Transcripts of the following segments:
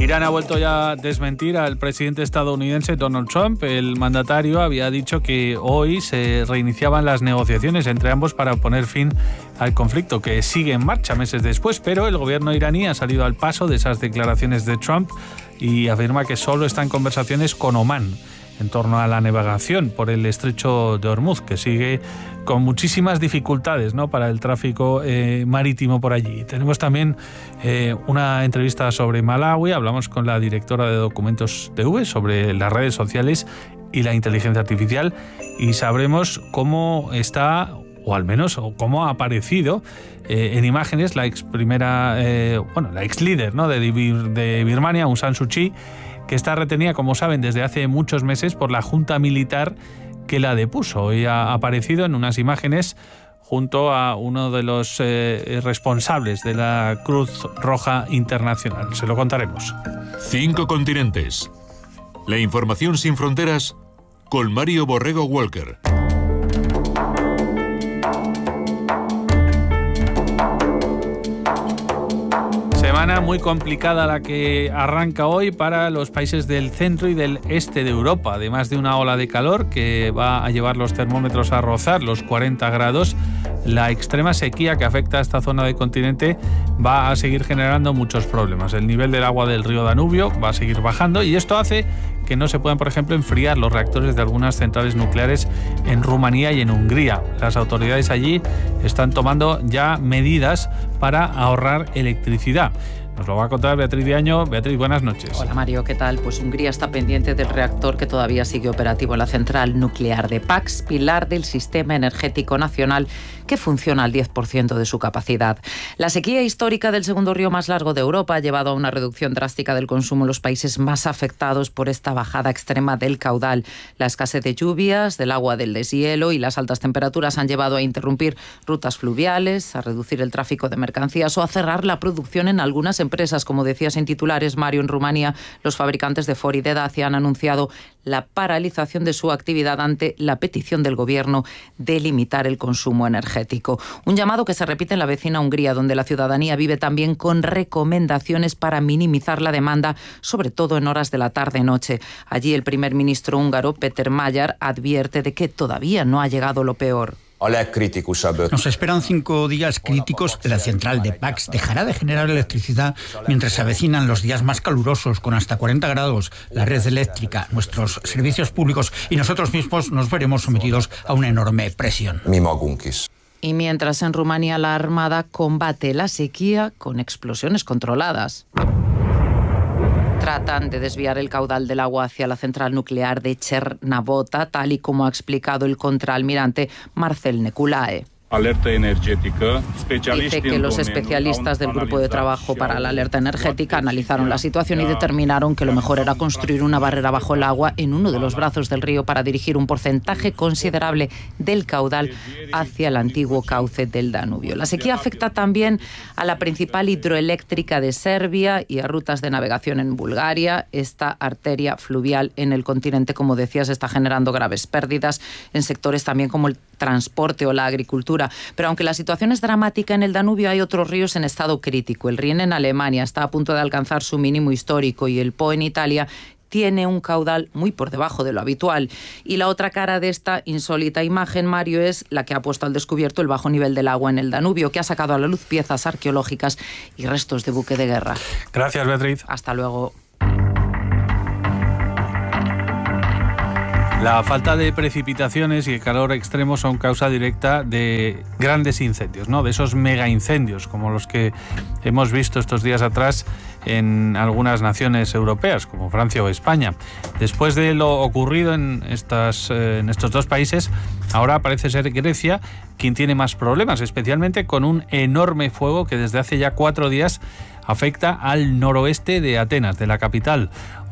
Irán ha vuelto ya a desmentir al presidente estadounidense Donald Trump. El mandatario había dicho que hoy se reiniciaban las negociaciones entre ambos para poner fin al conflicto, que sigue en marcha meses después, pero el gobierno iraní ha salido al paso de esas declaraciones de Trump y afirma que solo está en conversaciones con Omán en torno a la navegación por el estrecho de Hormuz, que sigue con muchísimas dificultades, ¿no?, para el tráfico marítimo por allí. Tenemos también una entrevista sobre Malawi. Hablamos con la directora de Documentos TV sobre las redes sociales y la inteligencia artificial y sabremos cómo está, o al menos cómo ha aparecido en imágenes la ex líder, ¿no?, de Birmania, Aung San Suu Kyi, que está retenida, como saben, desde hace muchos meses por la junta militar que la depuso. Hoy ha aparecido en unas imágenes junto a uno de los responsables de la Cruz Roja Internacional. Se lo contaremos. 5 continentes. La información sin fronteras con Mario Borrego Walker. Semana muy complicada la que arranca hoy para los países del centro y del este de Europa, además de una ola de calor que va a llevar los termómetros a rozar los 40 grados. La extrema sequía que afecta a esta zona del continente va a seguir generando muchos problemas. El nivel del agua del río Danubio va a seguir bajando y esto hace que no se puedan, por ejemplo, enfriar los reactores de algunas centrales nucleares en Rumanía y en Hungría. Las autoridades allí están tomando ya medidas para ahorrar electricidad. Nos lo va a contar Beatriz Diaño. Beatriz, buenas noches. Hola Mario, ¿qué tal? Pues Hungría está pendiente del reactor que todavía sigue operativo en la central nuclear de Paks, pilar del sistema energético nacional que funciona al 10% de su capacidad. La sequía histórica del segundo río más largo de Europa ha llevado a una reducción drástica del consumo en los países más afectados por esta bajada extrema del caudal. La escasez de lluvias, del agua del deshielo y las altas temperaturas han llevado a interrumpir rutas fluviales, a reducir el tráfico de mercancías o a cerrar la producción en algunas empresas. Como decías en titulares, Mario, en Rumanía, los fabricantes de Ford y de Dacia han anunciado la paralización de su actividad ante la petición del gobierno de limitar el consumo energético. Un llamado que se repite en la vecina Hungría, donde la ciudadanía vive también con recomendaciones para minimizar la demanda, sobre todo en horas de la tarde-noche. Allí el primer ministro húngaro, Péter Magyar, advierte de que todavía no ha llegado lo peor. Nos esperan 5 días críticos. La central de Paks dejará de generar electricidad mientras se avecinan los días más calurosos, con hasta 40 grados. La red eléctrica, nuestros servicios públicos y nosotros mismos nos veremos sometidos a una enorme presión. Y mientras en Rumanía la Armada combate la sequía con explosiones controladas. Tratan de desviar el caudal del agua hacia la central nuclear de Cernavota, tal y como ha explicado el contraalmirante Marcel Neculae. Alerta energética. Dice que los especialistas del Grupo de Trabajo para la Alerta Energética analizaron la situación y determinaron que lo mejor era construir una barrera bajo el agua en uno de los brazos del río para dirigir un porcentaje considerable del caudal hacia el antiguo cauce del Danubio. La sequía afecta también a la principal hidroeléctrica de Serbia y a rutas de navegación en Bulgaria. Esta arteria fluvial en el continente, como decías, está generando graves pérdidas en sectores también como el transporte o la agricultura. Pero aunque la situación es dramática en el Danubio, hay otros ríos en estado crítico. El Rin en Alemania está a punto de alcanzar su mínimo histórico y el Po en Italia tiene un caudal muy por debajo de lo habitual. Y la otra cara de esta insólita imagen, Mario, es la que ha puesto al descubierto el bajo nivel del agua en el Danubio, que ha sacado a la luz piezas arqueológicas y restos de buque de guerra. Gracias, Beatriz. Hasta luego. La falta de precipitaciones y el calor extremo son causa directa de grandes incendios, ¿no? De esos mega incendios como los que hemos visto estos días atrás en algunas naciones europeas, como Francia o España. Después de lo ocurrido en estos dos países, ahora parece ser Grecia quien tiene más problemas, especialmente con un enorme fuego que desde hace ya 4 días afecta al noroeste de Atenas, de la capital.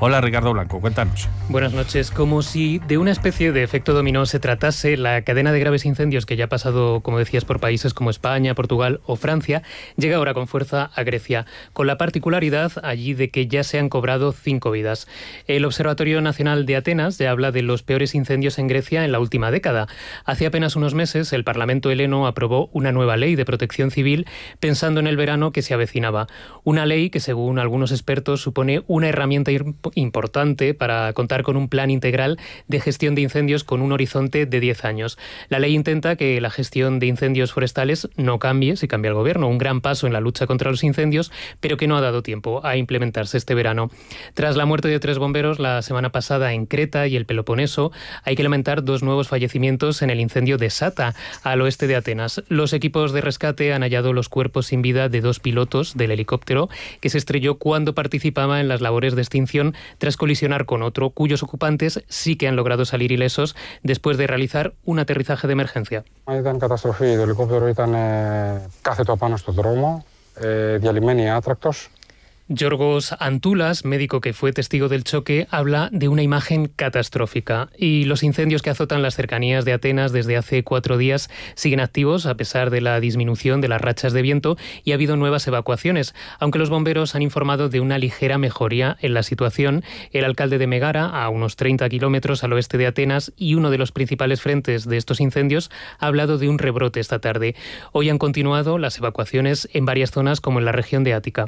Hola Ricardo Blanco, cuéntanos. Buenas noches. Como si de una especie de efecto dominó se tratase, la cadena de graves incendios que ya ha pasado, como decías, por países como España, Portugal o Francia, llega ahora con fuerza a Grecia, con la particularidad allí de que ya se han cobrado 5 vidas. El Observatorio Nacional de Atenas ya habla de los peores incendios en Grecia en la última década. Hace apenas unos meses el Parlamento heleno aprobó una nueva ley de protección civil pensando en el verano que se avecinaba. Una ley que, según algunos expertos, supone una herramienta importante para contar con un plan integral de gestión de incendios con un horizonte de 10 años. La ley intenta que la gestión de incendios forestales no cambie si cambia el gobierno, un gran paso en la lucha contra los incendios, pero que no ha dado tiempo a implementarse este verano. Tras la muerte de 3 bomberos la semana pasada en Creta y el Peloponeso, hay que lamentar 2 nuevos fallecimientos en el incendio de Sata, al oeste de Atenas. Los equipos de rescate han hallado los cuerpos sin vida de 2 pilotos del helicóptero que se estrelló cuando participaba en las labores de extinción tras colisionar con otro, cuyos ocupantes sí que han logrado salir ilesos después de realizar un aterrizaje de emergencia. Ήταν καταστροφή. Το ελικόπτερο ήταν κάθετο απάνω στο δρόμο, διαλυμένη άτρακτος. Yorgos Antoulas, médico que fue testigo del choque, habla de una imagen catastrófica. Y los incendios que azotan las cercanías de Atenas desde hace 4 días siguen activos a pesar de la disminución de las rachas de viento y ha habido nuevas evacuaciones. Aunque los bomberos han informado de una ligera mejoría en la situación, el alcalde de Megara, a unos 30 kilómetros al oeste de Atenas y uno de los principales frentes de estos incendios, ha hablado de un rebrote esta tarde. Hoy han continuado las evacuaciones en varias zonas como en la región de Ática.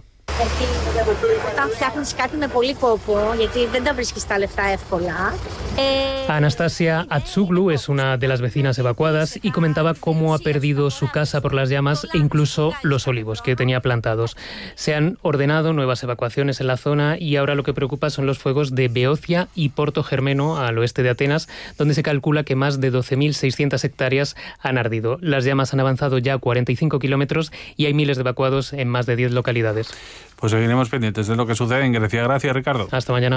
Anastasia Atsuglu es una de las vecinas evacuadas y comentaba cómo ha perdido su casa por las llamas e incluso los olivos que tenía plantados. Se han ordenado nuevas evacuaciones en la zona y ahora lo que preocupa son los fuegos de Beocia y Porto Germeno, al oeste de Atenas, donde se calcula que más de 12.600 hectáreas han ardido. Las llamas han avanzado ya 45 kilómetros y hay miles de evacuados en más de 10 localidades. Pues seguiremos pendientes de lo que sucede en Grecia. Gracias, Ricardo. Hasta mañana.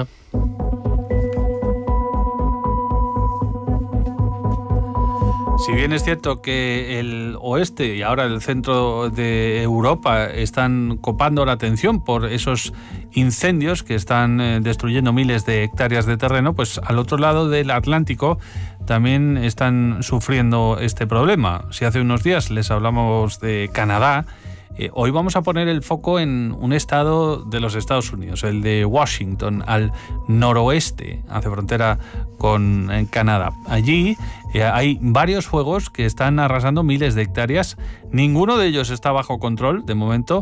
Si bien es cierto que el oeste y ahora el centro de Europa están copando la atención por esos incendios que están destruyendo miles de hectáreas de terreno, pues al otro lado del Atlántico también están sufriendo este problema. Si hace unos días les hablamos de Canadá, hoy vamos a poner el foco en un estado de los Estados Unidos, el de Washington, al noroeste, hace frontera con Canadá. Allí hay varios fuegos que están arrasando miles de hectáreas. Ninguno de ellos está bajo control de momento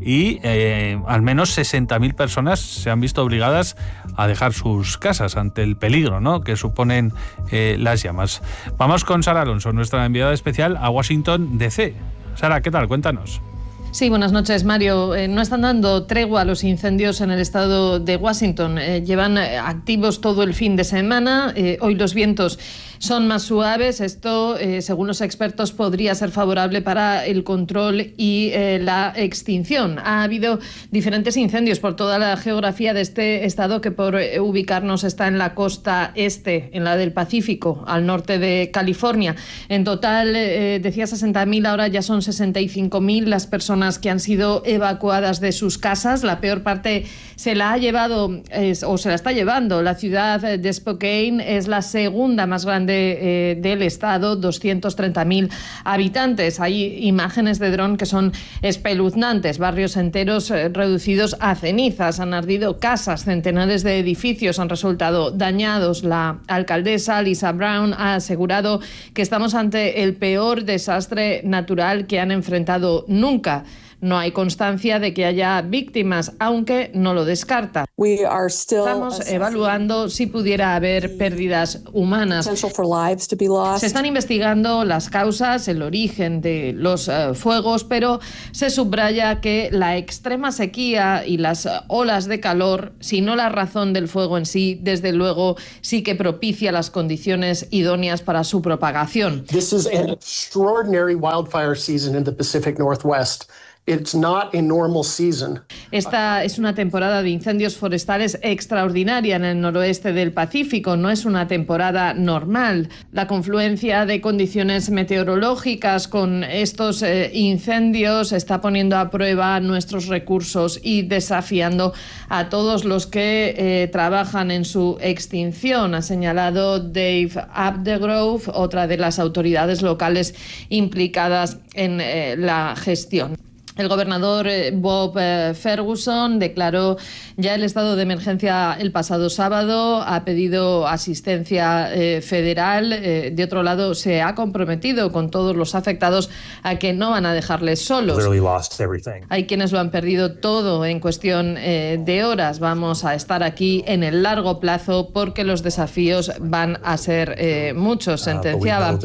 y al menos 60.000 personas se han visto obligadas a dejar sus casas ante el peligro, ¿no?, que suponen las llamas. Vamos con Sara Alonso, nuestra enviada especial a Washington DC. Sara, ¿qué tal? Cuéntanos. Sí, buenas noches, Mario. No están dando tregua a los incendios en el estado de Washington. Llevan activos todo el fin de semana. Hoy los vientos son más suaves. Esto, según los expertos, podría ser favorable para el control y la extinción. Ha habido diferentes incendios por toda la geografía de este estado, que por ubicarnos está en la costa este, en la del Pacífico, al norte de California. En total, decía 60.000, ahora ya son 65.000 las personas que han sido evacuadas de sus casas. La peor parte se la ha llevado, o se la está llevando, la ciudad de Spokane. Es la segunda más grande del estado, 230.000 habitantes. Hay imágenes de dron que son espeluznantes, barrios enteros reducidos a cenizas, han ardido casas, centenares de edificios han resultado dañados. La alcaldesa Lisa Brown ha asegurado que estamos ante el peor desastre natural que han enfrentado nunca. No hay constancia de que haya víctimas, aunque no lo descarta. Estamos evaluando si pudiera haber pérdidas humanas. Se están investigando las causas, el origen de los fuegos, pero se subraya que la extrema sequía y las olas de calor, si no la razón del fuego en sí, desde luego sí que propicia las condiciones idóneas para su propagación. This is an extraordinary wildfire season in the Pacific Northwest. Esta es una temporada de incendios forestales extraordinaria en el noroeste del Pacífico, no es una temporada normal. La confluencia de condiciones meteorológicas con estos incendios está poniendo a prueba nuestros recursos y desafiando a todos los que trabajan en su extinción, ha señalado Dave Abdegrove, otra de las autoridades locales implicadas en la gestión. El gobernador Bob Ferguson declaró ya el estado de emergencia el pasado sábado, ha pedido asistencia federal. De otro lado, se ha comprometido con todos los afectados a que no van a dejarles solos. Hay quienes lo han perdido todo en cuestión de horas. Vamos a estar aquí en el largo plazo porque los desafíos van a ser muchos, sentenciaba.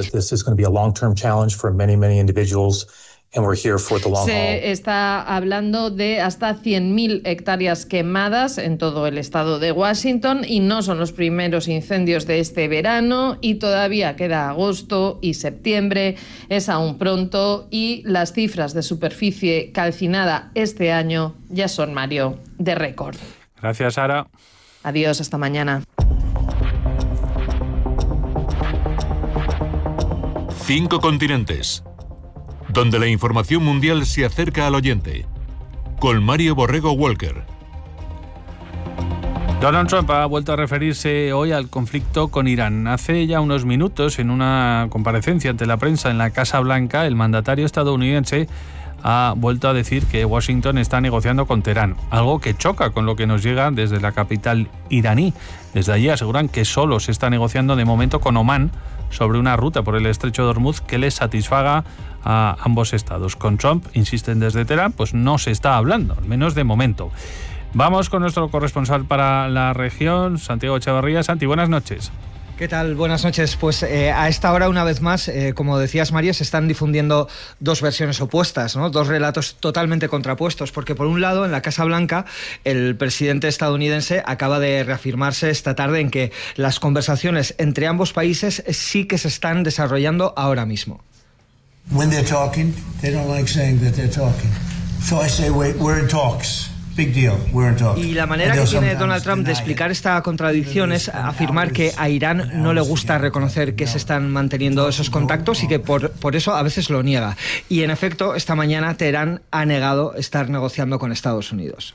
Se está hablando de hasta 100.000 hectáreas quemadas en todo el estado de Washington y no son los primeros incendios de este verano y todavía queda agosto y septiembre, es aún pronto y las cifras de superficie calcinada este año ya son, Mario, de récord. Gracias, Sara. Adiós, hasta mañana. 5 continentes, donde la información mundial se acerca al oyente. Con Mario Borrego Walker. Donald Trump ha vuelto a referirse hoy al conflicto con Irán. Hace ya unos minutos, en una comparecencia ante la prensa en la Casa Blanca, el mandatario estadounidense ha vuelto a decir que Washington está negociando con Teherán, algo que choca con lo que nos llega desde la capital iraní. Desde allí aseguran que solo se está negociando de momento con Omán sobre una ruta por el estrecho de Hormuz que les satisfaga a ambos estados. Con Trump, insisten desde Teherán, pues no se está hablando, al menos de momento. Vamos con nuestro corresponsal para la región, Santiago Echevarría. Santi, buenas noches. ¿Qué tal? Buenas noches. Pues a esta hora, una vez más, como decías, Mario, se están difundiendo dos versiones opuestas, ¿no? Dos relatos totalmente contrapuestos, porque por un lado, en la Casa Blanca, el presidente estadounidense acaba de reafirmarse esta tarde en que las conversaciones entre ambos países sí que se están desarrollando ahora mismo. When they're talking, they don't like saying that they're talking. So I say, wait, we're in talks. Big deal. We're in talks. Y la manera que tiene Donald Trump de explicar esta contradicción es afirmar que a Irán no le gusta reconocer que se están manteniendo esos contactos y que por eso a veces lo niega. Y en efecto, esta mañana Teherán ha negado estar negociando con Estados Unidos.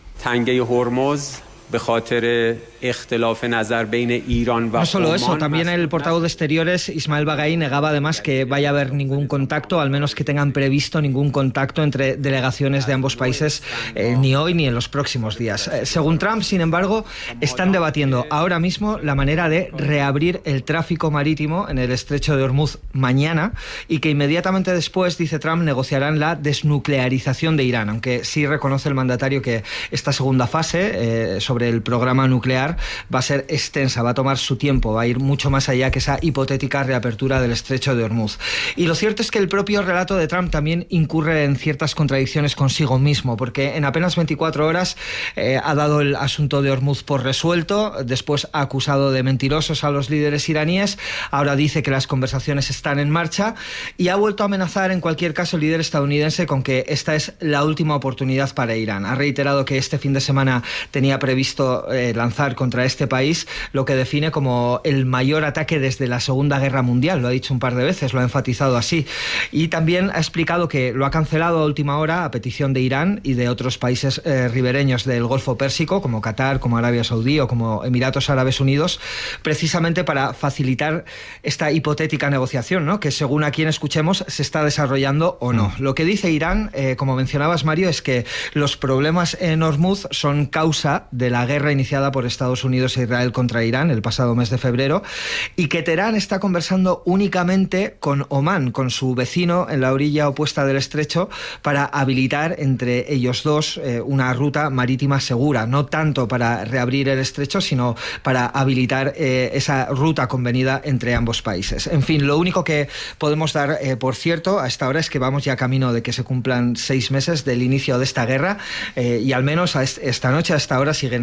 No solo eso, también el portavoz de Exteriores, Ismael Baghaei, negaba además que vaya a haber ningún contacto, al menos que tengan previsto ningún contacto entre delegaciones de ambos países, ni hoy ni en los próximos días. Según Trump, sin embargo, están debatiendo ahora mismo la manera de reabrir el tráfico marítimo en el estrecho de Hormuz mañana y que inmediatamente después, dice Trump, negociarán la desnuclearización de Irán, aunque sí reconoce el mandatario que esta segunda fase sobre el programa nuclear va a ser extensa, va a tomar su tiempo, va a ir mucho más allá que esa hipotética reapertura del estrecho de Hormuz. Y lo cierto es que el propio relato de Trump también incurre en ciertas contradicciones consigo mismo, porque en apenas 24 horas ha dado el asunto de Hormuz por resuelto, después ha acusado de mentirosos a los líderes iraníes, ahora dice que las conversaciones están en marcha y ha vuelto a amenazar en cualquier caso el líder estadounidense con que esta es la última oportunidad para Irán. Ha reiterado que este fin de semana tenía previsto lanzar contra este país lo que define como el mayor ataque desde la Segunda Guerra Mundial. Lo ha dicho un par de veces, lo ha enfatizado así. Y también ha explicado que lo ha cancelado a última hora a petición de Irán y de otros países ribereños del Golfo Pérsico, como Qatar, como Arabia Saudí o como Emiratos Árabes Unidos, precisamente para facilitar esta hipotética negociación, ¿no? Que según a quien escuchemos se está desarrollando o no. Lo que dice Irán, como mencionabas, Mario, es que los problemas en Hormuz son causa de la guerra iniciada por Estados Unidos e Israel contra Irán el pasado mes de febrero y que Teherán está conversando únicamente con Omán, con su vecino en la orilla opuesta del estrecho, para habilitar entre ellos dos una ruta marítima segura, no tanto para reabrir el estrecho, sino para habilitar esa ruta convenida entre ambos países. En fin, lo único que podemos dar por cierto a esta hora es que vamos ya camino de que se cumplan 6 meses del inicio de esta guerra y al menos esta noche, a esta hora, siguen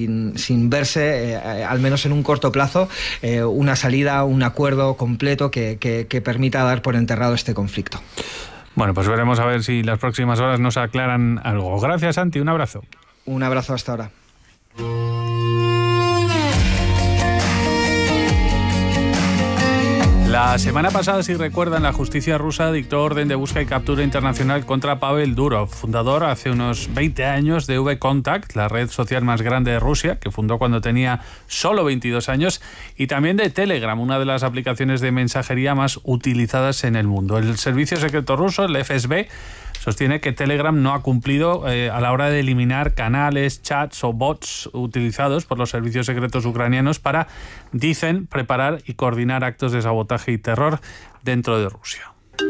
sin verse, al menos en un corto plazo, una salida, un acuerdo completo que permita dar por enterrado este conflicto. Bueno, pues veremos a ver si las próximas horas nos aclaran algo. Gracias, Santi, un abrazo. Un abrazo hasta ahora. La semana pasada, si recuerdan, la justicia rusa dictó orden de búsqueda y captura internacional contra Pavel Durov, fundador hace unos 20 años de VKontakte, la red social más grande de Rusia, que fundó cuando tenía solo 22 años, y también de Telegram, una de las aplicaciones de mensajería más utilizadas en el mundo. El servicio secreto ruso, el FSB, sostiene que Telegram no ha cumplido a la hora de eliminar canales, chats o bots utilizados por los servicios secretos ucranianos para, dicen, preparar y coordinar actos de sabotaje y terror dentro de Rusia.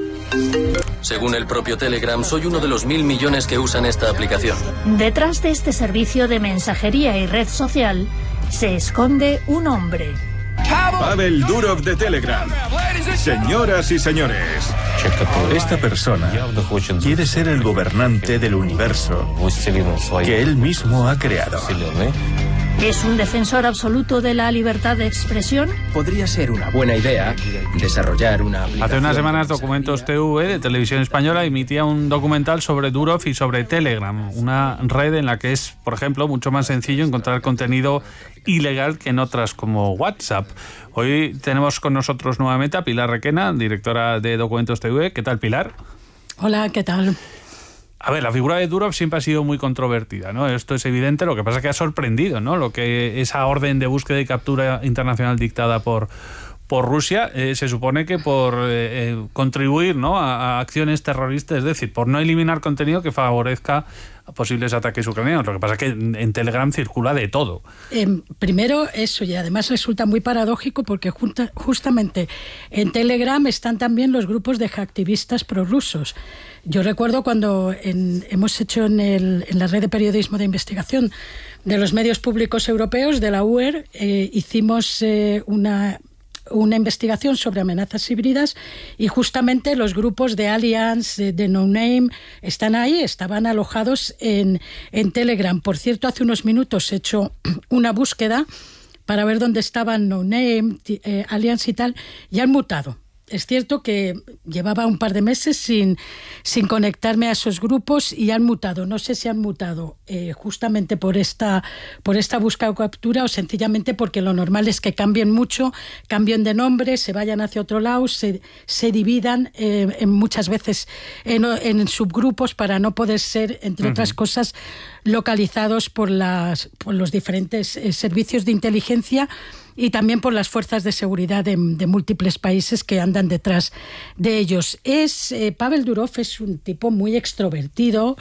Según el propio Telegram, soy uno de los 1.000 millones que usan esta aplicación. Detrás de este servicio de mensajería y red social se esconde un hombre. Pavel Durov de Telegram. Señoras y señores, esta persona quiere ser el gobernante del universo que él mismo ha creado. ¿Es un defensor absoluto de la libertad de expresión? Podría ser una buena idea desarrollar una aplicación. Hace unas semanas Documentos TV de Televisión Española emitía un documental sobre Durov y sobre Telegram, una red en la que es, por ejemplo, mucho más sencillo encontrar contenido ilegal que en otras como WhatsApp. Hoy tenemos con nosotros nuevamente a Pilar Requena, directora de Documentos TV. ¿Qué tal, Pilar? Hola, ¿qué tal? A ver, la figura de Durov siempre ha sido muy controvertida, ¿no? Esto es evidente, lo que pasa es que ha sorprendido, ¿no? Lo que esa orden de búsqueda y captura internacional dictada por Rusia, se supone que por contribuir, ¿no?, a acciones terroristas, es decir, por no eliminar contenido que favorezca a posibles ataques ucranianos. Lo que pasa es que en Telegram circula de todo. Primero eso, y además resulta muy paradójico porque justamente en Telegram están también los grupos de hacktivistas prorrusos. Yo recuerdo cuando hemos hecho en la red de periodismo de investigación de los medios públicos europeos, de la UER, hicimos una investigación sobre amenazas híbridas y justamente los grupos de Alliance, de No Name, estaban alojados en Telegram. Por cierto, hace unos minutos he hecho una búsqueda para ver dónde estaban No Name, Alliance y tal, y han mutado. Es cierto que llevaba un par de meses sin conectarme a esos grupos y han mutado. No sé si han mutado justamente por esta búsqueda o captura o sencillamente porque lo normal es que cambien mucho, cambien de nombre, se vayan hacia otro lado, se dividan muchas veces en subgrupos para no poder ser, entre otras cosas, localizados por los diferentes servicios de inteligencia y también por las fuerzas de seguridad de múltiples países que andan detrás de ellos. Pavel Durov es un tipo muy extrovertido,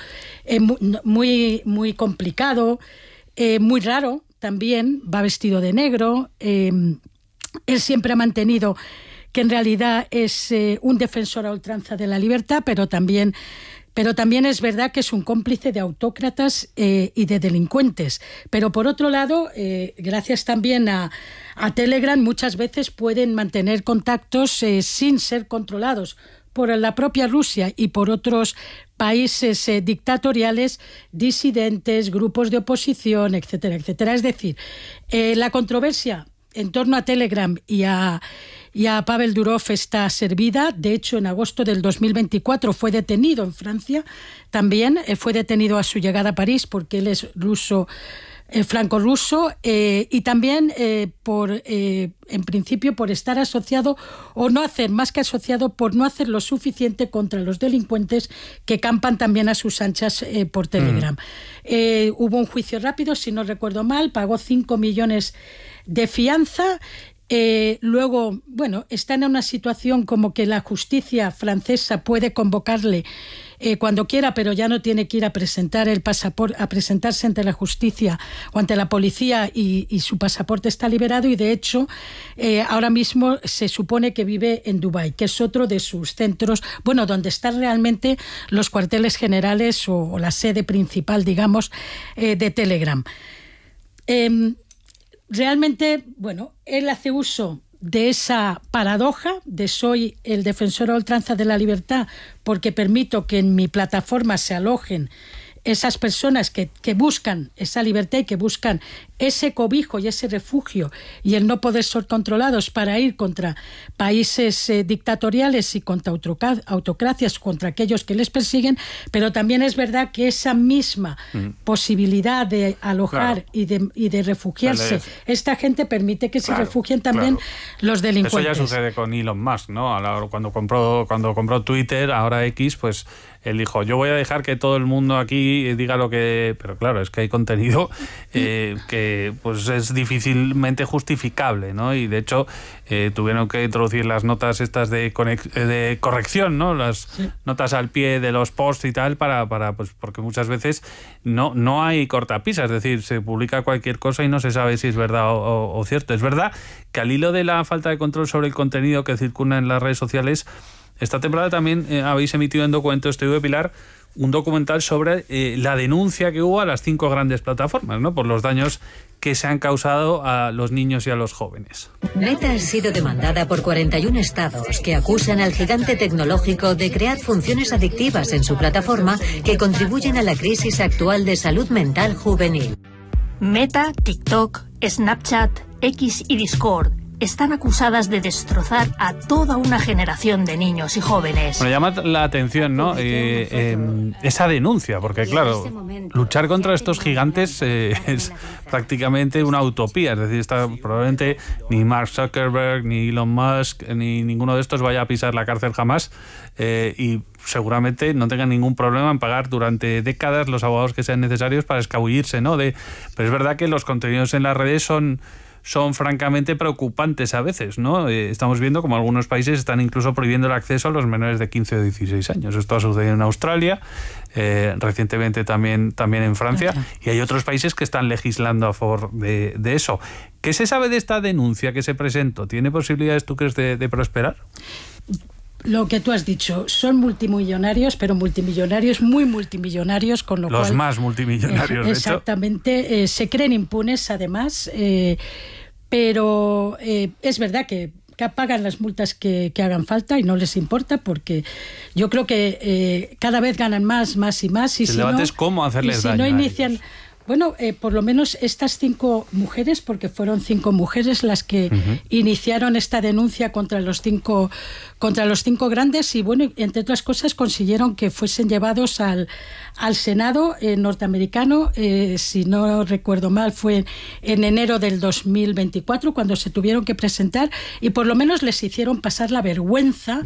muy complicado, muy raro también, va vestido de negro. Él siempre ha mantenido que en realidad es un defensor a ultranza de la libertad, pero también es verdad que es un cómplice de autócratas y de delincuentes. Pero por otro lado, gracias también a Telegram, muchas veces pueden mantener contactos sin ser controlados por la propia Rusia y por otros países dictatoriales, disidentes, grupos de oposición, etcétera, etcétera. Es decir, la controversia en torno a Telegram y a Pavel Durov está servida. De hecho, en agosto del 2024 fue detenido en Francia. También fue detenido a su llegada a París porque él es franco-ruso y también en principio por estar asociado o no hacer, más que asociado, por no hacer lo suficiente contra los delincuentes que campan también a sus anchas por Telegram. Hubo un juicio rápido, si no recuerdo mal, pagó 5 millones de fianza. Luego, está en una situación como que la justicia francesa puede convocarle cuando quiera, pero ya no tiene que ir a presentar el pasaporte, a presentarse ante la justicia o ante la policía y su pasaporte está liberado y de hecho ahora mismo se supone que vive en Dubái, que es otro de sus centros, donde están realmente los cuarteles generales o la sede principal, digamos, de Telegram. Realmente, él hace uso de esa paradoja de soy el defensor a ultranza de la libertad porque permito que en mi plataforma se alojen esas personas que buscan esa libertad y que buscan ese cobijo y ese refugio y el no poder ser controlados para ir contra países dictatoriales y contra autocracias, contra aquellos que les persiguen, pero también es verdad que esa misma posibilidad de alojar y de refugiarse esta gente permite que se refugien también los delincuentes. Eso ya sucede con Elon Musk, ¿no? Cuando compró Twitter, ahora X, pues él dijo, yo voy a dejar que todo el mundo aquí diga lo que... Pero claro, es que hay contenido que pues es difícilmente justificable, ¿no? Y de hecho tuvieron que introducir las notas estas de corrección, ¿no? Las notas al pie de los posts y tal, pues porque muchas veces no hay cortapisa, es decir, se publica cualquier cosa y no se sabe si es verdad o cierto. Es verdad que al hilo de la falta de control sobre el contenido que circula en las redes sociales, esta temporada también habéis emitido en Documentos TV, Pilar, un documental sobre la denuncia que hubo a las 5 grandes plataformas, ¿no? Por los daños que se han causado a los niños y a los jóvenes. Meta ha sido demandada por 41 estados que acusan al gigante tecnológico de crear funciones adictivas en su plataforma que contribuyen a la crisis actual de salud mental juvenil. Meta, TikTok, Snapchat, X y Discord están acusadas de destrozar a toda una generación de niños y jóvenes. Me llama la atención, ¿no? Esa denuncia, porque claro, luchar contra estos gigantes es prácticamente una utopía. Es decir, probablemente ni Mark Zuckerberg, ni Elon Musk, ni ninguno de estos vaya a pisar la cárcel jamás, y seguramente no tengan ningún problema en pagar durante décadas los abogados que sean necesarios para escabullirse, ¿no? Pero es verdad que los contenidos en las redes son francamente preocupantes a veces, ¿no? Estamos viendo como algunos países están incluso prohibiendo el acceso a los menores de 15 o 16 años. Esto ha sucedido en Australia, recientemente también en Francia, y hay otros países que están legislando a favor de eso. ¿Qué se sabe de esta denuncia que se presentó? ¿Tiene posibilidades, tú crees, de prosperar? Lo que tú has dicho, son multimillonarios, pero multimillonarios, muy multimillonarios, con lo cual... Los más multimillonarios, de hecho. Exactamente, se creen impunes, además, pero es verdad que pagan las multas que hagan falta y no les importa, porque yo creo que cada vez ganan más y más. Y el debate es cómo hacerles daño no inician... Bueno, por lo menos estas 5 mujeres, porque fueron 5 mujeres las que iniciaron esta denuncia contra los 5 grandes, y bueno, entre otras cosas consiguieron que fuesen llevados al Senado norteamericano, si no recuerdo mal fue en enero del 2024 cuando se tuvieron que presentar, y por lo menos les hicieron pasar la vergüenza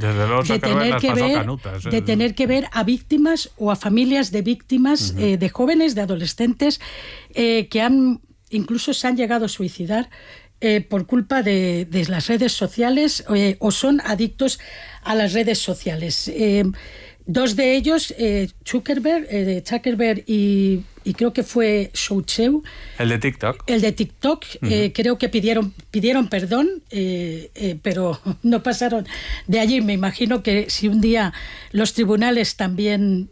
de tener que ver a víctimas o a familias de víctimas, de jóvenes, de adolescentes, que incluso se han llegado a suicidar por culpa de las redes sociales, o son adictos a las redes sociales. 2 de ellos, Zuckerberg y creo que fue Shoucheu. El de TikTok. Creo que pidieron perdón, pero no pasaron de allí. Me imagino que si un día los tribunales también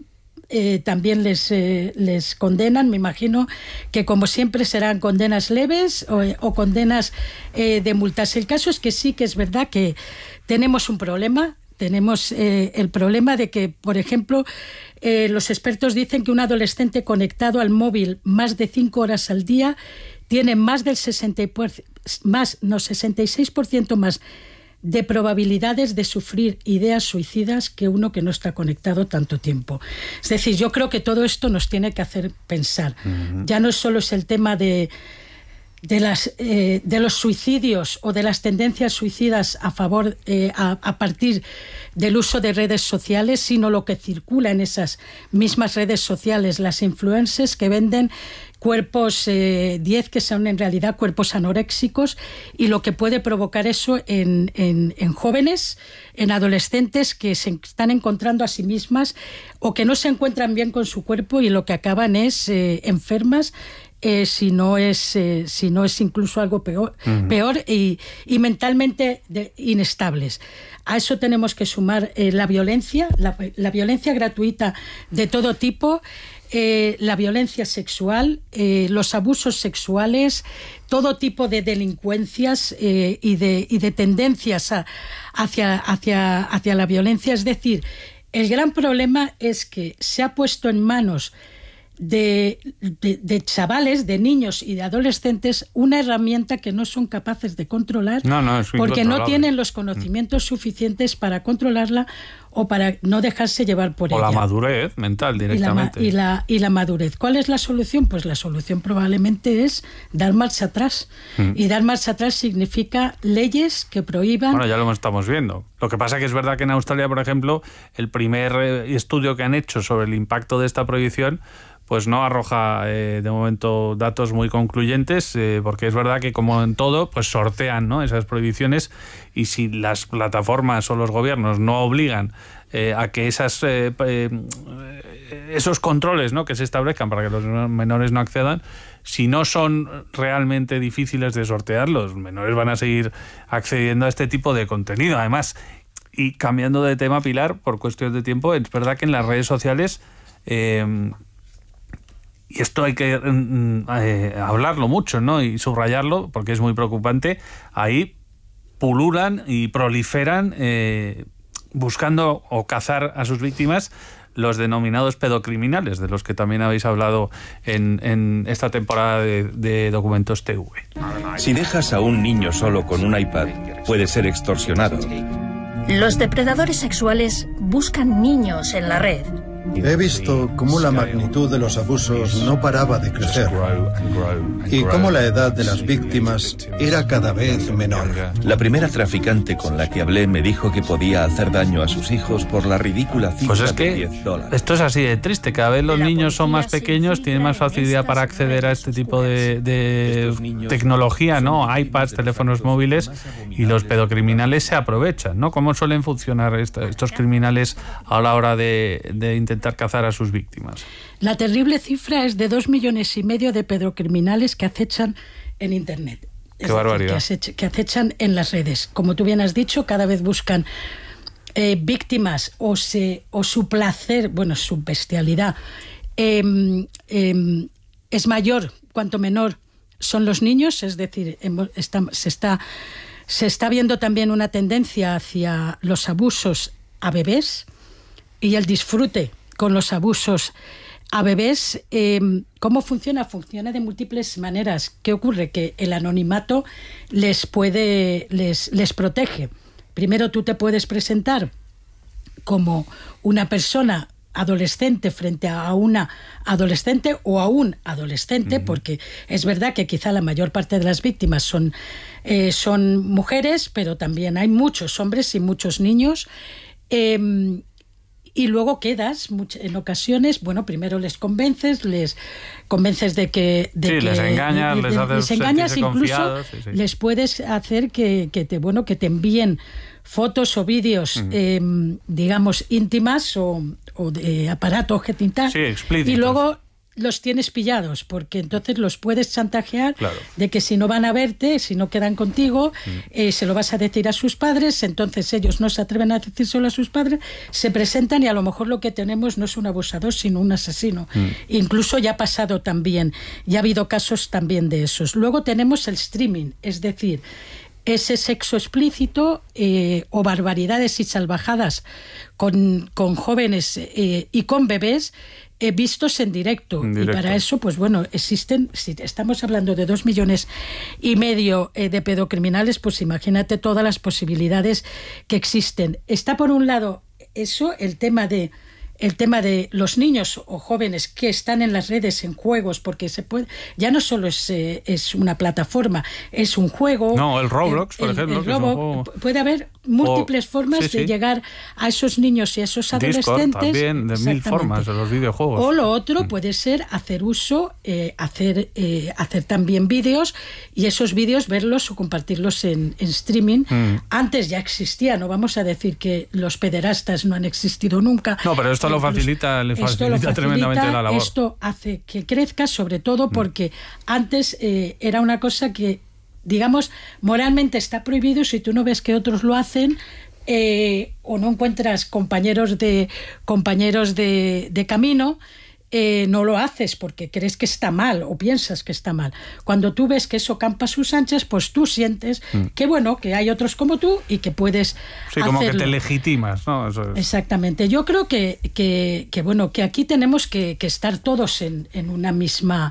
les condenan, me imagino que como siempre serán condenas leves o condenas de multas. El caso es que sí que es verdad que tenemos un problema. Tenemos el problema de que, por ejemplo, los expertos dicen que un adolescente conectado al móvil más de 5 horas al día tiene más del 66% más de probabilidades de sufrir ideas suicidas que uno que no está conectado tanto tiempo. Es decir, yo creo que todo esto nos tiene que hacer pensar. Ya no solo es el tema de los suicidios o de las tendencias suicidas a partir del uso de redes sociales, sino lo que circula en esas mismas redes sociales, las influencers que venden cuerpos 10 que son en realidad cuerpos anoréxicos, y lo que puede provocar eso en jóvenes, en adolescentes que se están encontrando a sí mismas o que no se encuentran bien con su cuerpo, y lo que acaban es enfermas, si no es incluso algo peor y mentalmente inestables. A eso tenemos que sumar la violencia gratuita de todo tipo, la violencia sexual, los abusos sexuales, todo tipo de delincuencias y de tendencias hacia la violencia. Es decir, el gran problema es que se ha puesto en manos de chavales, de niños y de adolescentes una herramienta que no son capaces de controlar porque no tienen los conocimientos suficientes para controlarla o para no dejarse llevar por ella. O la madurez mental directamente. Y la madurez. ¿Cuál es la solución? Pues la solución probablemente es dar marcha atrás. Y dar marcha atrás significa leyes que prohíban... Bueno, ya lo estamos viendo. Lo que pasa que es verdad que en Australia, por ejemplo, el primer estudio que han hecho sobre el impacto de esta prohibición pues no arroja de momento datos muy concluyentes, porque es verdad que como en todo, pues sortean, ¿no?, esas prohibiciones, y si las plataformas o los gobiernos no obligan a que esos controles, ¿no?, que se establezcan para que los menores no accedan, si no son realmente difíciles de sortear, los menores van a seguir accediendo a este tipo de contenido. Además, y cambiando de tema, Pilar, por cuestión de tiempo, es verdad que en las redes sociales... y esto hay que hablarlo mucho, ¿no?, y subrayarlo porque es muy preocupante. Ahí pululan y proliferan buscando o cazar a sus víctimas los denominados pedocriminales, de los que también habéis hablado en esta temporada de Documentos TV. Si dejas a un niño solo con un iPad, puede ser extorsionado. Los depredadores sexuales buscan niños en la red. He visto cómo la magnitud de los abusos no paraba de crecer y cómo la edad de las víctimas era cada vez menor. La primera traficante con la que hablé me dijo que podía hacer daño a sus hijos por la ridícula cifra pues es que de $10. Esto es así de triste. Cada vez los niños son más pequeños, tienen más facilidad para acceder a este tipo de tecnología, ¿no? iPads, teléfonos móviles, y los pedocriminales se aprovechan, ¿no? ¿Cómo suelen funcionar estos criminales a la hora de intentar cazar a sus víctimas? La terrible cifra es de 2,5 millones de pedocriminales que acechan en Internet. ¡Qué barbaridad! Que acechan en las redes. Como tú bien has dicho, cada vez buscan víctimas o su placer, bueno, su bestialidad es mayor cuanto menor son los niños, es decir, se está viendo también una tendencia hacia los abusos a bebés y el disfrute con los abusos a bebés. ¿Cómo funciona? Funciona de múltiples maneras. ¿Qué ocurre? Que el anonimato les protege. Primero, tú te puedes presentar como una persona adolescente frente a una adolescente o a un adolescente, porque es verdad que quizá la mayor parte de las víctimas son mujeres, pero también hay muchos hombres y muchos niños. Y luego quedas en ocasiones, bueno, primero les convences de que les engañas, les engañas, incluso sí. les puedes hacer que te envíen fotos o vídeos, digamos, íntimas o de aparato genital, explícitos. Y luego los tienes pillados, porque entonces los puedes chantajear, claro, de que si no van a verte, si no quedan contigo, se lo vas a decir a sus padres, entonces ellos no se atreven a decírselo a sus padres, se presentan y a lo mejor lo que tenemos no es un abusador, sino un asesino. Incluso ya ha pasado también, ya ha habido casos también de esos. Luego tenemos el streaming, es decir, ese sexo explícito o barbaridades y salvajadas con jóvenes y con bebés vistos en directo. Y para eso, pues bueno, existen, si estamos hablando de 2,5 millones de pedocriminales, pues imagínate todas las posibilidades que existen. Está por un lado eso, el tema de los niños o jóvenes que están en las redes en juegos, porque se puede, ya no solo es una plataforma, es un juego. No, el Roblox, por ejemplo. Puede haber múltiples formas de llegar a esos niños y a esos adolescentes. Discord también, de 1000 formas de los videojuegos. O lo otro puede ser hacer uso, hacer también vídeos, y esos vídeos verlos o compartirlos en streaming. Antes ya existía, no vamos a decir que los pederastas no han existido nunca. No, pero esto le facilita tremendamente la labor. Esto hace que crezca, sobre todo porque antes era una cosa que, digamos, moralmente está prohibido. Si tú no ves que otros lo hacen, o no encuentras compañeros de camino, no lo haces porque crees que está mal o piensas que está mal. Cuando tú ves que eso campa a sus anchas, pues tú sientes que bueno, que hay otros como tú y que puedes como hacerlo. que te legitimas, ¿no? Eso es. Exactamente. Yo creo que bueno, que aquí tenemos que estar todos en una misma,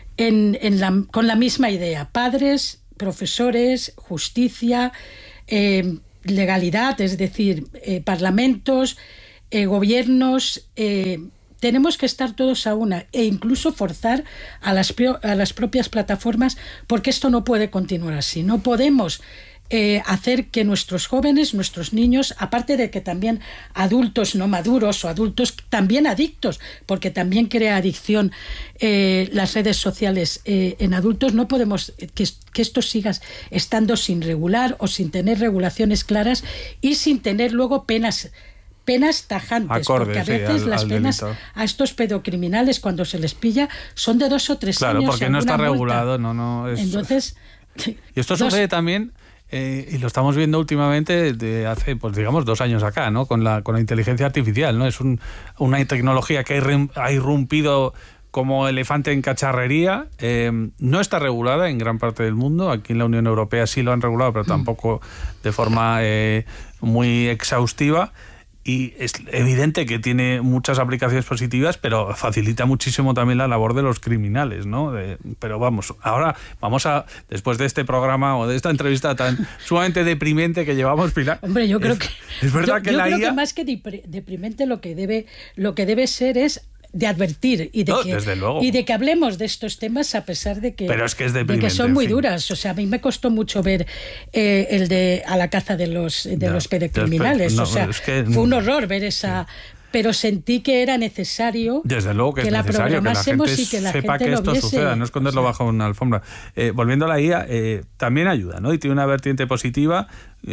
con la misma idea. Padres, profesores, justicia, legalidad, es decir, parlamentos, gobiernos. Tenemos que estar todos a una e incluso forzar a las propias plataformas, porque esto no puede continuar así. No podemos hacer que nuestros jóvenes, nuestros niños, aparte de que también adultos no maduros o adultos también adictos, porque también crea adicción las redes sociales en adultos, no podemos que esto siga estando sin regular o sin tener regulaciones claras y sin tener luego penas tajantes, porque a veces las penas a estos pedocriminales cuando se les pilla son de 2 o 3 años. Claro, porque no está regulado, Entonces, y esto sucede también, y lo estamos viendo últimamente de hace, pues digamos, 2 años acá, ¿no? Con la inteligencia artificial, ¿no? Es una tecnología que ha irrumpido como elefante en cacharrería. No está regulada en gran parte del mundo. Aquí en la Unión Europea sí lo han regulado, pero tampoco de forma muy exhaustiva. Y es evidente que tiene muchas aplicaciones positivas, pero facilita muchísimo también la labor de los criminales, ¿no? Pero vamos, ahora vamos a, después de este programa o de esta entrevista tan sumamente deprimente que llevamos, Pilar. Hombre, yo creo que es verdad que yo la creo IA... que más que deprimente lo que debe ser es de advertir y de que hablemos de estos temas a pesar de que, pero es que, es de que son muy duras. O sea, a mí me costó mucho ver el de A la caza de los pedocriminales. No, o sea, fue un horror ver esa... Pero sentí que era necesario, desde luego que es la necesario programásemos que y que la sepa gente que esto lo viese. suceda, no esconderlo bajo una alfombra. Volviendo a la IA, también ayuda, ¿no? Y tiene una vertiente positiva,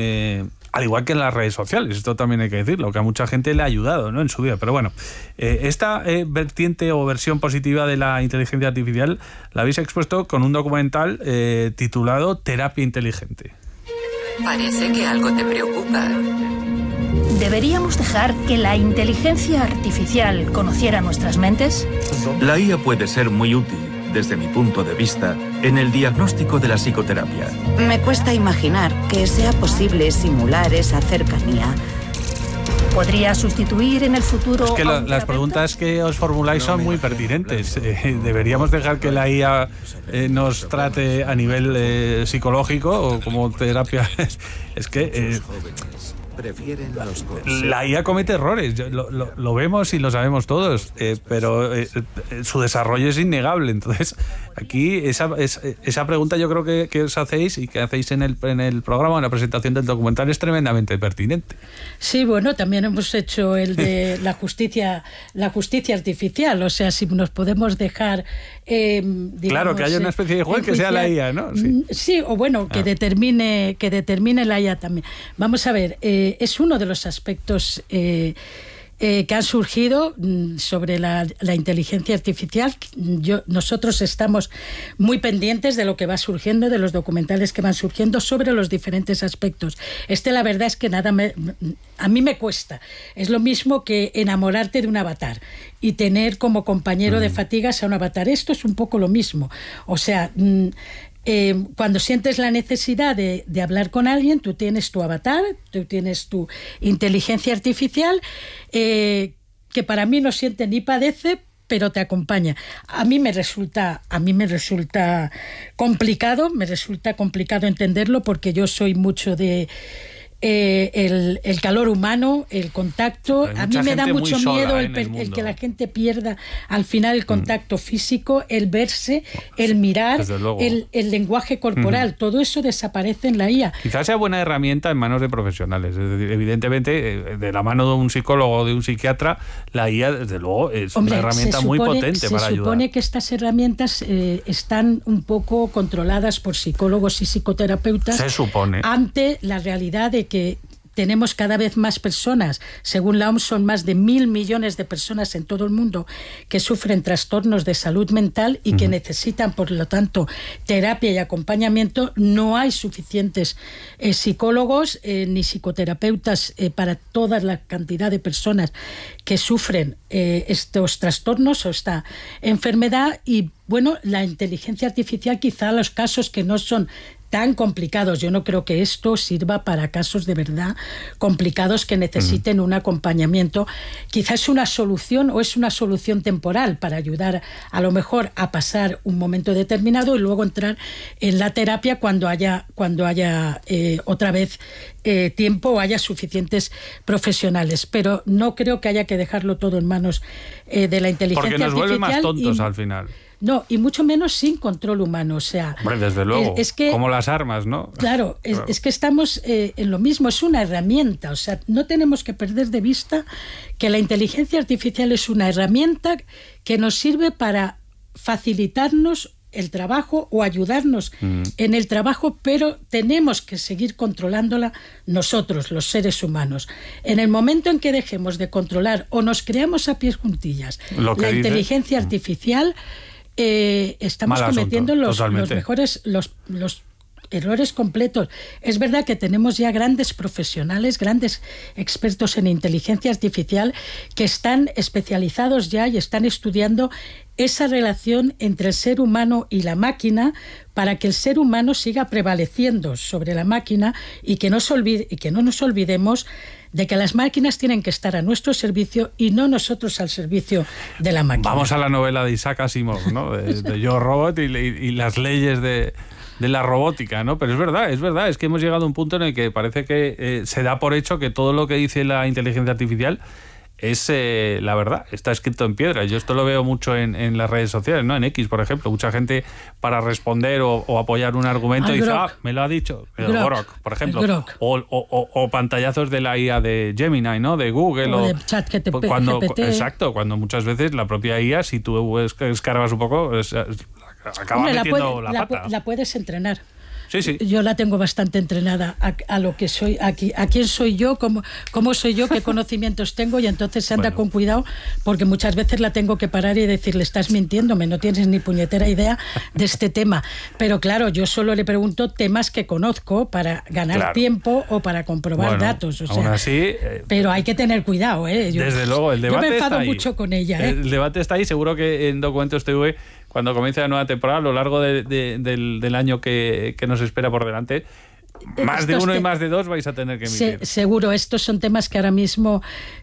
al igual que en las redes sociales, esto también hay que decirlo, que a mucha gente le ha ayudado, ¿no? En su vida. Pero bueno, esta vertiente o versión positiva de la inteligencia artificial la habéis expuesto con un documental titulado Terapia Inteligente. Parece que algo te preocupa. ¿Deberíamos dejar que la inteligencia artificial conociera nuestras mentes? La IA puede ser muy útil, desde mi punto de vista, en el diagnóstico de la psicoterapia. Me cuesta imaginar que sea posible simular esa cercanía. ¿Podría sustituir en el futuro? Es que las preguntas que os formuláis son muy pertinentes. ¿Deberíamos dejar que la IA nos trate a nivel psicológico o como terapia? Es que... la IA comete errores, lo vemos y lo sabemos todos, pero su desarrollo es innegable. Entonces, aquí esa pregunta yo creo que os hacéis y que hacéis en el programa, en la presentación del documental, es tremendamente pertinente. Sí, bueno, también hemos hecho el de la justicia artificial, o sea, si nos podemos dejar... digamos, claro, que haya una especie de juez que sea la IA, ¿no? Sí, o bueno, que determine la IA también. Vamos a ver, es uno de los aspectos que han surgido sobre la inteligencia artificial. Nosotros estamos muy pendientes de lo que va surgiendo, de los documentales que van surgiendo sobre los diferentes aspectos. La verdad es que a mí me cuesta. Es lo mismo que enamorarte de un avatar y tener como compañero de fatigas a un avatar. Esto es un poco lo mismo. O sea... cuando sientes la necesidad de hablar con alguien, tú tienes tu avatar, tú tienes tu inteligencia artificial, que para mí no siente ni padece, pero te acompaña. A mí me resulta complicado entenderlo, porque yo soy mucho de el calor humano, el contacto. A mí me da mucho miedo el que la gente pierda al final el contacto físico, el verse, el mirar, el lenguaje corporal. Todo eso desaparece en la IA. Quizás sea buena herramienta en manos de profesionales. Es decir, evidentemente, de la mano de un psicólogo o de un psiquiatra, la IA, desde luego, es una herramienta muy potente para ayudar. Se supone que estas herramientas están un poco controladas por psicólogos y psicoterapeutas. Se supone. Ante la realidad de que tenemos cada vez más personas, según la OMS son más de 1.000 millones de personas en todo el mundo que sufren trastornos de salud mental y que necesitan, por lo tanto, terapia y acompañamiento. No hay suficientes psicólogos ni psicoterapeutas para toda la cantidad de personas que sufren estos trastornos o esta enfermedad. Y bueno, la inteligencia artificial, quizá los casos que no son tan complicados, yo no creo que esto sirva para casos de verdad complicados que necesiten un acompañamiento. Quizás es una solución o es una solución temporal para ayudar a lo mejor a pasar un momento determinado y luego entrar en la terapia cuando haya otra vez tiempo o haya suficientes profesionales. Pero no creo que haya que dejarlo todo en manos de la inteligencia artificial. Porque nos vuelve más tontos al final. No, y mucho menos sin control humano, o sea... Hombre, desde luego, es que, como las armas, ¿no? Claro, es que estamos en lo mismo, es una herramienta, o sea, no tenemos que perder de vista que la inteligencia artificial es una herramienta que nos sirve para facilitarnos el trabajo o ayudarnos en el trabajo, pero tenemos que seguir controlándola nosotros, los seres humanos. En el momento en que dejemos de controlar o nos creamos a pies juntillas la inteligencia artificial... estamos cometiendo los errores completos. Es verdad que tenemos ya grandes profesionales, grandes expertos en inteligencia artificial que están especializados ya y están estudiando esa relación entre el ser humano y la máquina para que el ser humano siga prevaleciendo sobre la máquina y que no nos olvidemos de que las máquinas tienen que estar a nuestro servicio y no nosotros al servicio de la máquina. Vamos a la novela de Isaac Asimov, ¿no? de Yo Robot y las leyes de la robótica, ¿no? Pero es verdad, es que hemos llegado a un punto en el que parece que se da por hecho que todo lo que dice la inteligencia artificial es la verdad, está escrito en piedra. Yo esto lo veo mucho en las redes sociales, ¿no? En X, por ejemplo, mucha gente para responder o apoyar un argumento dice, me lo ha dicho Grok, por ejemplo, o pantallazos de la IA de Gemini, ¿no? De Google o de ChatGPT. Exacto, cuando muchas veces la propia IA, si tú escarbas un poco, acaba metiendo la pata. La puedes entrenar. Sí. Yo la tengo bastante entrenada a lo que soy, a quién soy yo, cómo soy yo, qué conocimientos tengo, y entonces se anda con cuidado, porque muchas veces la tengo que parar y decirle, estás mintiéndome, no tienes ni puñetera idea de este tema. Pero claro, yo solo le pregunto temas que conozco para ganar tiempo o para comprobar datos. O sea, aún así, pero hay que tener cuidado, desde luego, el debate yo me enfado está ahí. Mucho con ella. El debate está ahí, seguro que en Documentos TV, cuando comience la nueva temporada, a lo largo del año que nos espera por delante, más de uno y más de dos vais a tener que emitir. Seguro, estos son temas que ahora mismo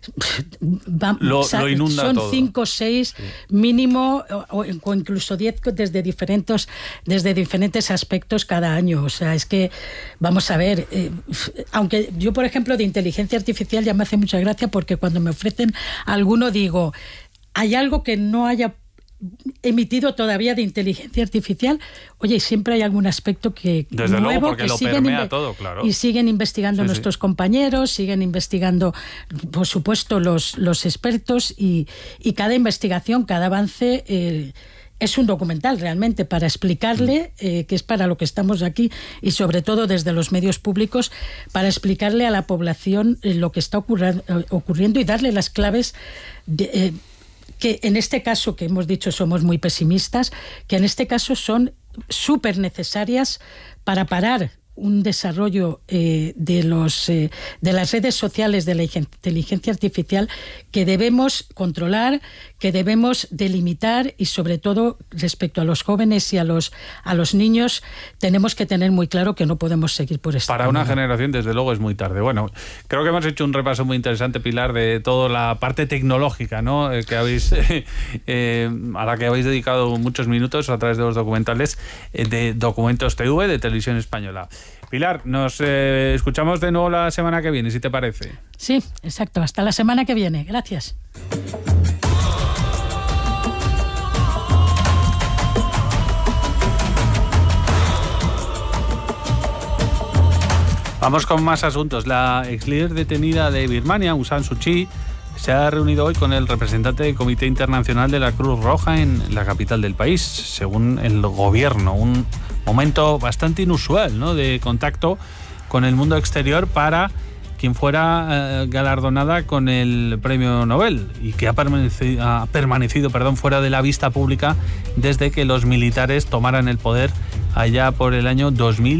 lo inunda son todo. 5 o 6 mínimo, o incluso 10 desde diferentes aspectos cada año. O sea, es que, vamos a ver, aunque yo, por ejemplo, de inteligencia artificial ya me hace mucha gracia, porque cuando me ofrecen alguno digo, ¿hay algo que no haya emitido todavía de inteligencia artificial? Oye, siempre hay algún aspecto que desde nuevo, luego, porque que lo permea todo, claro. Y siguen investigando nuestros compañeros, siguen investigando, por supuesto, los expertos, y cada investigación, cada avance es un documental realmente para explicarle, que es para lo que estamos aquí, y sobre todo desde los medios públicos, para explicarle a la población lo que está ocurriendo y darle las claves que en este caso, que hemos dicho somos muy pesimistas, que en este caso son súper necesarias para parar un desarrollo de las redes sociales, de la inteligencia artificial, que debemos controlar, que debemos delimitar, y sobre todo respecto a los jóvenes y a los niños tenemos que tener muy claro que no podemos seguir por esta Para una generación, desde luego, es muy tarde. Bueno, creo que hemos hecho un repaso muy interesante, Pilar, de toda la parte tecnológica, ¿no? Que habéis a la que habéis dedicado muchos minutos a través de los documentales de Documentos TV de Televisión Española. Pilar, nos escuchamos de nuevo la semana que viene, si te parece. Sí, exacto. Hasta la semana que viene. Gracias. Vamos con más asuntos. La ex líder detenida de Birmania, Aung San Suu Kyi, se ha reunido hoy con el representante del Comité Internacional de la Cruz Roja en la capital del país, según el gobierno. Un momento bastante inusual, ¿no?, de contacto con el mundo exterior para quien fuera galardonada con el premio Nobel y que ha permanecido fuera de la vista pública desde que los militares tomaran el poder allá por el año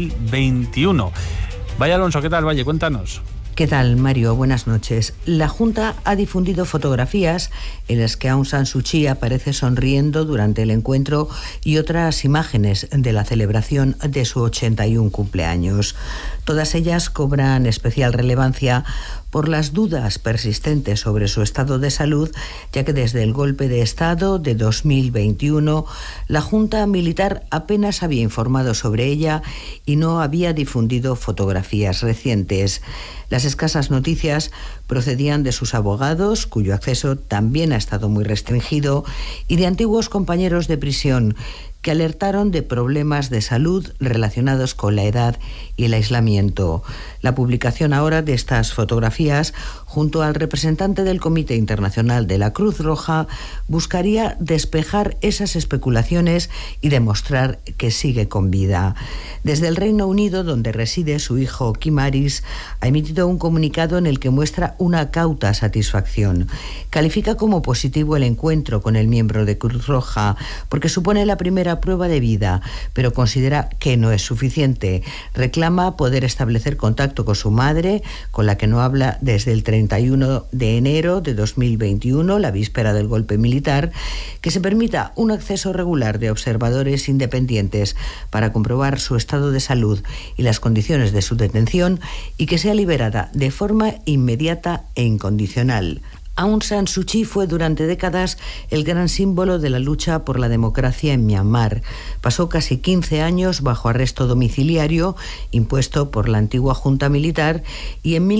2021. Vaya Alonso, ¿qué tal? Valle, cuéntanos. ¿Qué tal, Mario? Buenas noches. La Junta ha difundido fotografías en las que Aung San Suu Kyi aparece sonriendo durante el encuentro y otras imágenes de la celebración de su 81 cumpleaños. Todas ellas cobran especial relevancia por las dudas persistentes sobre su estado de salud, ya que desde el golpe de Estado de 2021, la Junta Militar apenas había informado sobre ella y no había difundido fotografías recientes. Las escasas noticias procedían de sus abogados, cuyo acceso también ha estado muy restringido, y de antiguos compañeros de prisión que alertaron de problemas de salud relacionados con la edad y el aislamiento. La publicación ahora de estas fotografías, junto al representante del Comité Internacional de la Cruz Roja, buscaría despejar esas especulaciones y demostrar que sigue con vida. Desde el Reino Unido, donde reside su hijo Kim Aris, ha emitido un comunicado en el que muestra una cauta satisfacción. Califica como positivo el encuentro con el miembro de Cruz Roja, porque supone la primera prueba de vida, pero considera que no es suficiente. Reclama poder establecer contacto con su madre, con la que no habla desde el 31 de enero de 2021, la víspera del golpe militar, que se permita un acceso regular de observadores independientes para comprobar su estado de salud y las condiciones de su detención, y que sea liberada de forma inmediata e incondicional. Aung San Suu Kyi fue durante décadas el gran símbolo de la lucha por la democracia en Myanmar. Pasó casi 15 años bajo arresto domiciliario impuesto por la antigua junta militar y en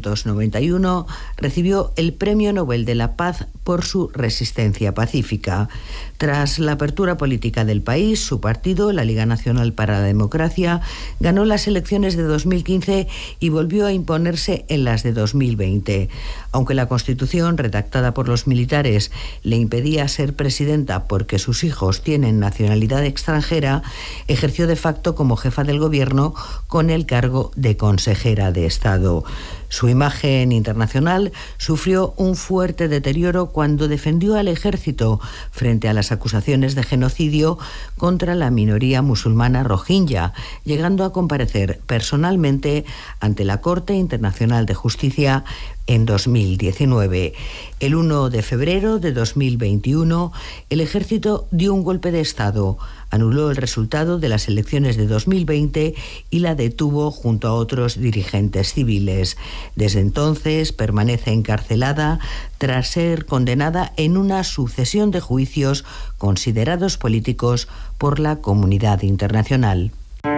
1991 recibió el Premio Nobel de la Paz por su resistencia pacífica. Tras la apertura política del país, su partido, la Liga Nacional para la Democracia, ganó las elecciones de 2015 y volvió a imponerse en las de 2020. Aunque la Constitución redactada por los militares le impedía ser presidenta porque sus hijos tienen nacionalidad extranjera, ejerció de facto como jefa del gobierno con el cargo de consejera de Estado. Su imagen internacional sufrió un fuerte deterioro cuando defendió al ejército frente a las acusaciones de genocidio contra la minoría musulmana rohingya, llegando a comparecer personalmente ante la Corte Internacional de Justicia en 2019. El 1 de febrero de 2021, el ejército dio un golpe de Estado, anuló el resultado de las elecciones de 2020 y la detuvo junto a otros dirigentes civiles. Desde entonces permanece encarcelada tras ser condenada en una sucesión de juicios considerados políticos por la comunidad internacional.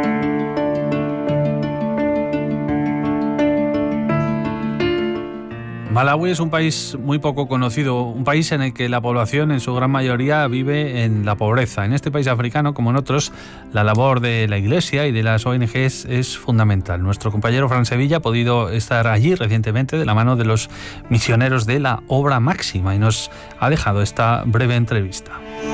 Malawi es un país muy poco conocido, un país en el que la población en su gran mayoría vive en la pobreza. En este país africano, como en otros, la labor de la Iglesia y de las ONGs es fundamental. Nuestro compañero Fran Sevilla ha podido estar allí recientemente de la mano de los misioneros de la Obra Máxima y nos ha dejado esta breve entrevista.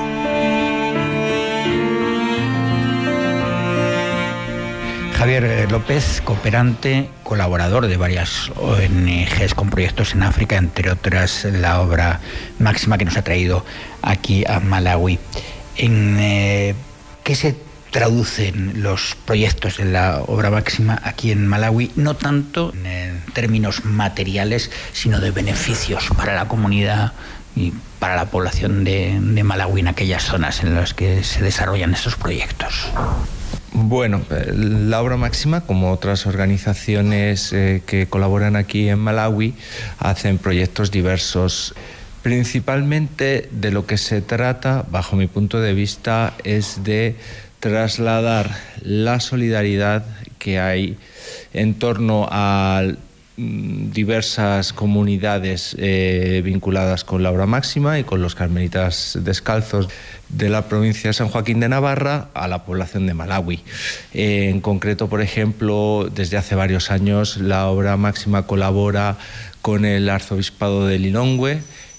Javier López, cooperante, colaborador de varias ONGs con proyectos en África, entre otras la Obra Máxima que nos ha traído aquí a Malawi. ¿En qué se traducen los proyectos de la Obra Máxima aquí en Malawi? No tanto en términos materiales, sino de beneficios para la comunidad y para la población de Malawi en aquellas zonas en las que se desarrollan estos proyectos. Bueno, la Obra Máxima, como otras organizaciones que colaboran aquí en Malawi, hacen proyectos diversos. Principalmente de lo que se trata, bajo mi punto de vista, es de trasladar la solidaridad que hay en torno a diversas comunidades vinculadas con la Obra Máxima y con los carmelitas descalzos de la provincia de San Joaquín de Navarra a la población de Malawi. En concreto, por ejemplo, desde hace varios años la Obra Máxima colabora con el Arzobispado de Lilongwe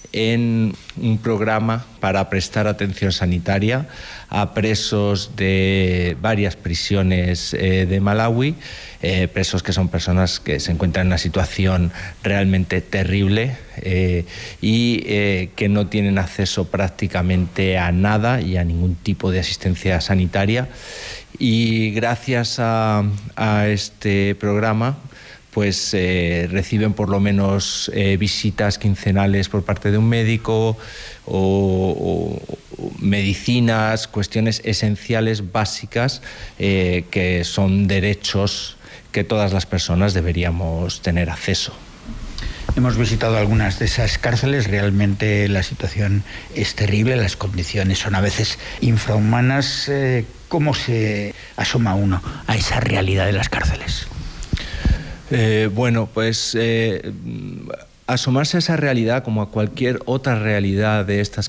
en un programa para prestar atención sanitaria a presos de varias prisiones de Malawi, presos que son personas que se encuentran en una situación realmente terrible y que no tienen acceso prácticamente a nada y a ningún tipo de asistencia sanitaria. Y gracias a este programa pues reciben por lo menos visitas quincenales por parte de un médico o medicinas, cuestiones esenciales básicas que son derechos que todas las personas deberíamos tener acceso. Hemos visitado algunas de esas cárceles, realmente la situación es terrible, las condiciones son a veces infrahumanas. ¿Cómo se asoma uno a esa realidad de las cárceles? Bueno, pues asomarse a esa realidad como a cualquier otra realidad de estas